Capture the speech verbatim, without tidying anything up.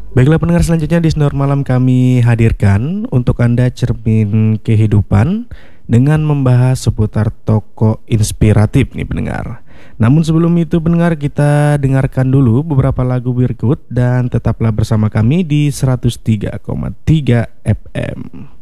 Baiklah pendengar, selanjutnya di Snor Malam kami hadirkan untuk Anda cermin kehidupan dengan membahas seputar tokoh inspiratif nih pendengar. Namun sebelum itu pendengar, kita dengarkan dulu beberapa lagu berikut dan tetaplah bersama kami di seratus tiga koma tiga F M.